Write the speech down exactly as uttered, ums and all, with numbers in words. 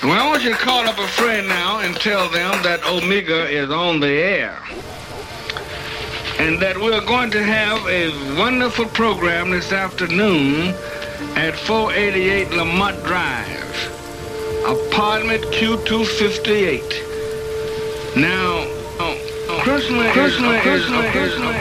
Well, I want you to call up a friend now and tell them that Omega is on the air. And that we're going to have a wonderful program this afternoon at four eighty-eight Lamont Drive, apartment Q two fifty-eight. Now, oh, oh, Christmas, Christmas, Christmas, Christmas, Christmas.